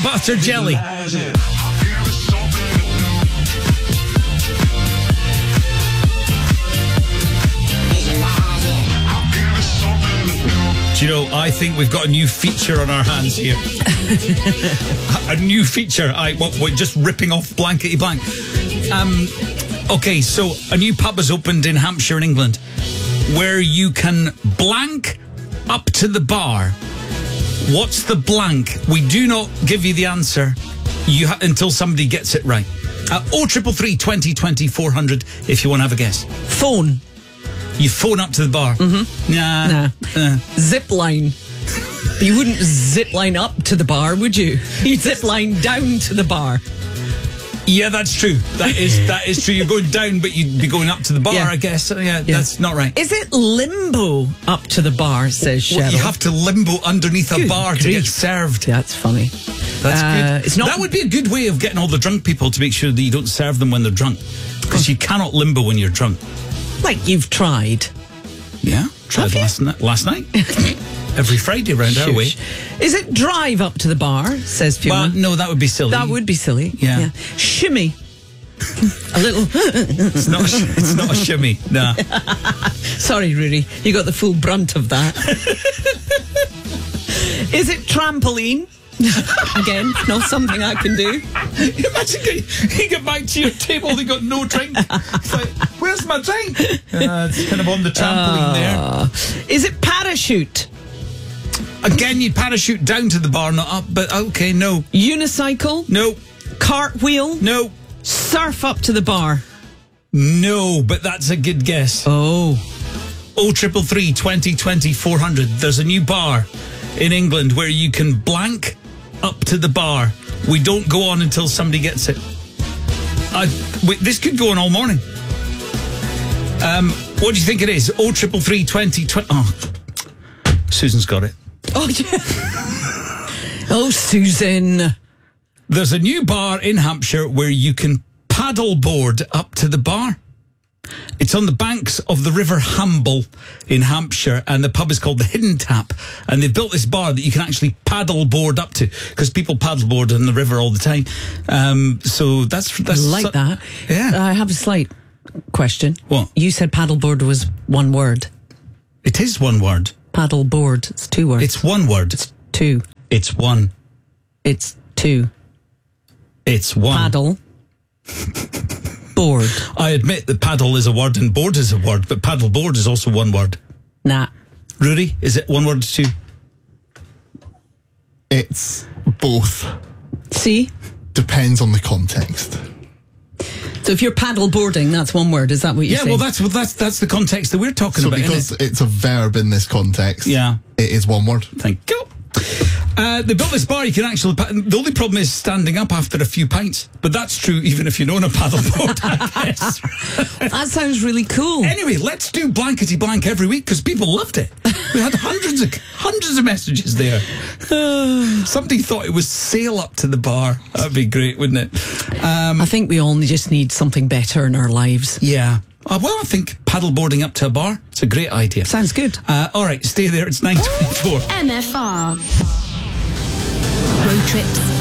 butter jelly. Do you know, I think we've got a new feature on our hands here. A new feature. We're just ripping off Blankety Blank. Okay, so a new pub has opened in Hampshire, in England, where you can blank up to the bar. What's the blank? We do not give you the answer until somebody gets it right. 0333 20 20 400 if you want to have a guess. Phone. You phone up to the bar. Mm-hmm. Nah. Zip line. You wouldn't zip line up to the bar, would you? You'd zip line down to the bar. Yeah, that's true. That is true. You're going down, but you'd be going up to the bar, I guess. Yeah, that's not right. Is it limbo up to the bar, says Cheryl? Well, you have to limbo underneath a bar to get served. That's funny. That's good. It's not. That would be a good way of getting all the drunk people to make sure that you don't serve them when they're drunk. Because you cannot limbo when you're drunk. Like you've tried. Yeah, tried last night. Every Friday around our way. Is it drive up to the bar, says Fiona? Well, no, that would be silly. That would be silly. Yeah. Shimmy. A little. It's not a shimmy. Nah. Sorry, Rudy. You got the full brunt of that. Is it trampoline? Again, not something I can do. Imagine you get back to your table, they got no drink. It's like, where's my drink? It's kind of on the trampoline there. Is it parachute? Again, you'd parachute down to the bar, not up, but okay, no. Unicycle? No. Cartwheel? No. Surf up to the bar? No, but that's a good guess. Oh. 0333 20 20 400. There's a new bar in England where you can blank up to the bar. We don't go on until somebody gets it. This could go on all morning. What do you think it is? 0333 20 20. Oh, Susan's got it. Oh, yeah. Oh, Susan. There's a new bar in Hampshire where you can paddleboard up to the bar. It's on the banks of the River Hamble in Hampshire, and the pub is called the Hidden Tap. And they've built this bar that you can actually paddleboard up to, because people paddleboard in the river all the time. So that's like that. Yeah. I have a slight question. What? You said paddleboard was one word. It is one word. Paddleboard. It's two words. It's one word. It's two. It's one. It's two. It's one. Paddle. Board. I admit that paddle is a word and board is a word, but paddleboard is also one word. Nah. Rudy, is it one word or two? It's both. See? Depends on the context. So if you're paddle boarding, that's one word. Is that what you're saying? Yeah, well, that's the context that we're talking about. Because it's a verb in this context, yeah, it is one word. Thank you. They built this bar. You can actually. The only problem is standing up after a few pints, but that's true even if you know on a paddleboard. I guess. That sounds really cool. Anyway, let's do Blankety Blank every week because people loved it. We had hundreds of messages there. Somebody thought it was sail up to the bar. That'd be great, wouldn't it? I think we all just need something better in our lives. Yeah. Well, I think paddleboarding up to a bar, it's a great idea. Sounds good. All right, stay there. It's 9:24. MFR. Road trips,